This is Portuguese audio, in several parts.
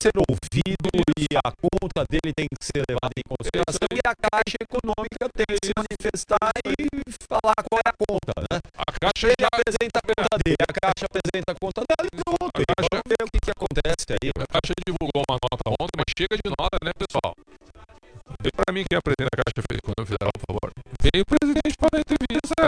ser ouvido e a conta dele tem que ser levada em consideração e a Caixa Econômica tem que se manifestar e falar qual é a conta, né? A Caixa ele apresenta a conta dele, a Caixa apresenta a conta dela e pronto. Vamos ver o que acontece aí. A Caixa divulgou uma nota ontem, mas chega de nota, né, pessoal? Vê pra mim quem apresenta a Caixa Econômica Federal, por favor. Vem o presidente para a entrevista.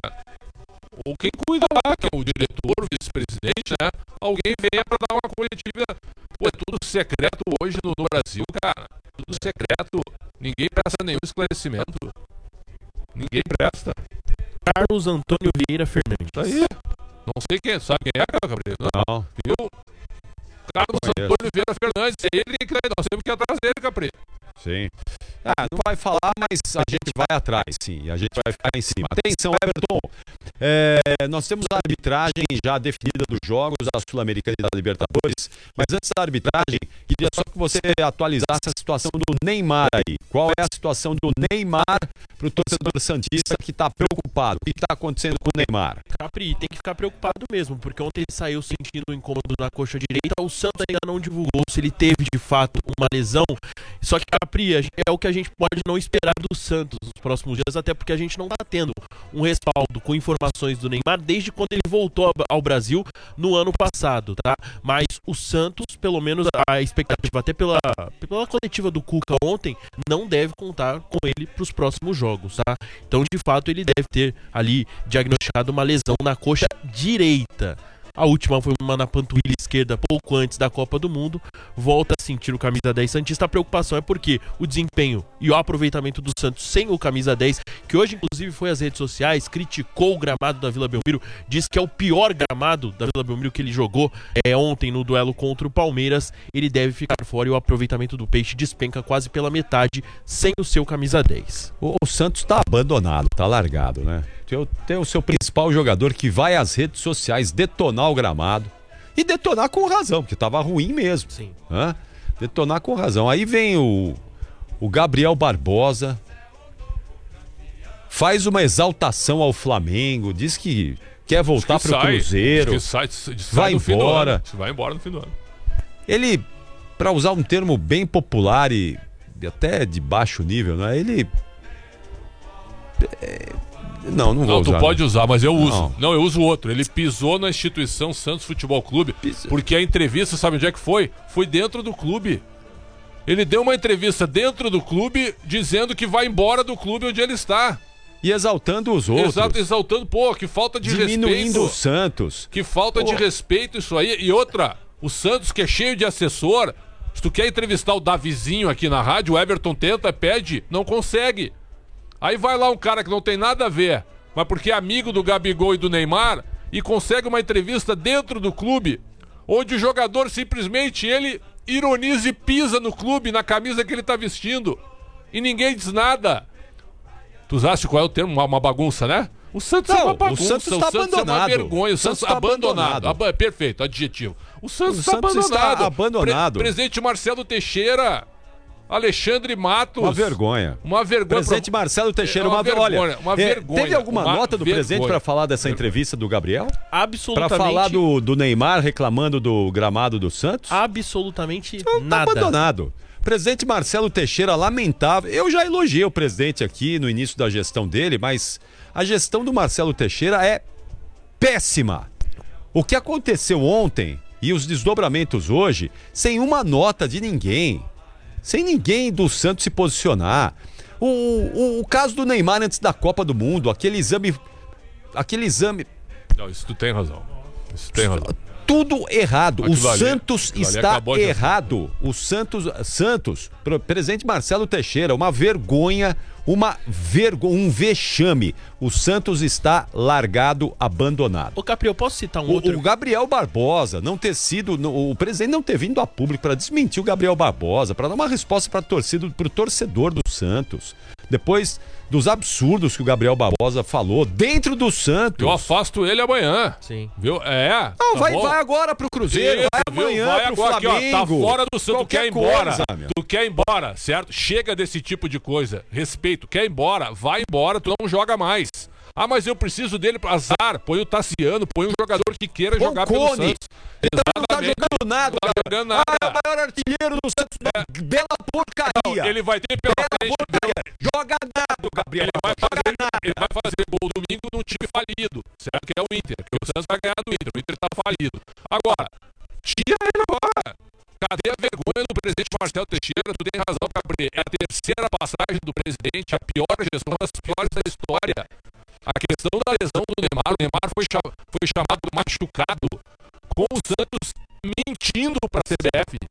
Ou quem cuida lá, que é o diretor, o vice-presidente, né? Alguém venha para dar uma coletiva. Pô, é tudo secreto hoje no Brasil, cara. Tudo secreto. Ninguém presta nenhum esclarecimento. Ninguém presta. Carlos Antônio Vieira Fernandes. Tá aí. Não sei quem, sabe quem é, Gabriel? Não. Viu? Carlos Antônio Vieira Fernandes. É ele que nós temos que ir atrás dele, Capri. Sim. Não vai falar, mas a gente vai atrás, sim. A gente vai ficar em cima. Atenção, Everton. Nós temos a arbitragem já definida dos jogos da Sul-Americana e da Libertadores. Mas antes da arbitragem, queria só que você atualizasse a situação do Neymar aí. Qual é a situação do Neymar para o torcedor santista que está preocupado? O que está acontecendo com o Neymar? Capri, tem que ficar preocupado mesmo, porque ontem ele saiu sentindo um incômodo na coxa direita. O Santos ainda não divulgou se ele teve de fato uma lesão. Só que, Capri, é o que a gente pode não esperar do Santos nos próximos dias, até porque a gente não está tendo um respaldo com informações do Neymar desde quando ele voltou ao Brasil no ano passado, tá? Mas o Santos, pelo menos a expectativa, até pela coletiva do Cuca ontem, não deve contar com ele para os próximos jogos, tá? Então, de fato, ele deve ter ali diagnosticado uma lesão na coxa direita. A última foi uma na panturrilha esquerda pouco antes da Copa do Mundo. Volta a sentir o camisa 10 santista. A preocupação é porque o desempenho e o aproveitamento do Santos sem o camisa 10, que hoje inclusive foi às redes sociais, criticou o gramado da Vila Belmiro, disse que é o pior gramado da Vila Belmiro que ele jogou ontem no duelo contra o Palmeiras. Ele deve ficar fora e o aproveitamento do Peixe despenca quase pela metade sem o seu camisa 10. O Santos está abandonado, está largado, né? Tem o seu principal jogador que vai às redes sociais detonar o gramado. E detonar com razão, porque estava ruim mesmo. Sim. Detonar com razão. Aí vem o Gabriel Barbosa, faz uma exaltação ao Flamengo, diz que quer voltar pro Cruzeiro, vai embora. Vai embora no fim do ano. Ele, para usar um termo bem popular e até de baixo nível, né? Ele... Não vou usar. Tu pode usar, mas eu uso. Não, eu uso outro. Ele pisou na instituição Santos Futebol Clube, porque a entrevista, sabe onde é que foi? Foi dentro do clube. Ele deu uma entrevista dentro do clube, dizendo que vai embora do clube onde ele está. E exaltando os outros. Exaltando, que falta de respeito. Diminuindo o Santos. Que falta de respeito isso aí. E outra, o Santos que é cheio de assessor, se tu quer entrevistar o Davizinho aqui na rádio, o Everton tenta, pede, não consegue. Aí vai lá um cara que não tem nada a ver, mas porque é amigo do Gabigol e do Neymar, e consegue uma entrevista dentro do clube, onde o jogador simplesmente, ele ironiza e pisa no clube, na camisa que ele tá vestindo, e ninguém diz nada. Tu acha qual é o termo? Uma bagunça, né? O Santos é uma bagunça, o Santos está abandonado. É uma vergonha, o Santos está abandonado. Perfeito, adjetivo. O Santos está abandonado. Presidente Marcelo Teixeira... Alexandre Matos. Uma vergonha. Presidente Marcelo Teixeira, uma vergonha. Teve alguma nota do presidente para falar dessa entrevista do Gabriel? Absolutamente. Para falar do Neymar reclamando do gramado do Santos? Absolutamente Tá nada. abandonado. Presidente Marcelo Teixeira, lamentável. Eu já elogiei o presidente aqui no início da gestão dele, mas a gestão do Marcelo Teixeira é péssima. O que aconteceu ontem e os desdobramentos hoje, sem uma nota de ninguém. Sem ninguém do Santos se posicionar. O caso do Neymar antes da Copa do Mundo, aquele exame... Não, isso tu tem razão. Tudo errado. O Santos está errado. O Santos, presidente Marcelo Teixeira, uma vergonha, um vexame. O Santos está largado, abandonado. Ô Capri, eu posso citar outro? O Gabriel Barbosa não ter sido, o presidente não ter vindo a público para desmentir o Gabriel Barbosa, para dar uma resposta para a torcida, para o torcedor do Santos. Depois dos absurdos que o Gabriel Barbosa falou dentro do Santos. Eu afasto ele amanhã. Sim. Viu? Não, vai agora pro Cruzeiro, vai amanhã pro Flamengo. Aqui, tá fora do Santos, tu quer ir embora. Tu quer ir embora, certo? Chega desse tipo de coisa. Respeito, quer ir embora, vai embora, tu não joga mais. Ah, mas eu preciso dele para azar. Põe o Tassiano, põe um jogador que queira jogar pelo Cone. Santos. Então não tá jogando nada. Não tá jogando nada. Ah, é o maior artilheiro do Santos. Bela porcaria. Ele vai ter pela frente. Joga nada, Gabriel. Ele vai fazer gol domingo num time falido. Será que é o Inter? Porque o Santos vai ganhar do Inter. O Inter tá falido. Agora, tira ele agora. Cadê a vergonha do presidente Marcelo Teixeira? Tu tem razão, Gabriel. É a terceira passagem do presidente, a pior gestão, uma das piores da história. A questão da lesão do Neymar. O Neymar foi chamado machucado com o Santos mentindo para a CBF.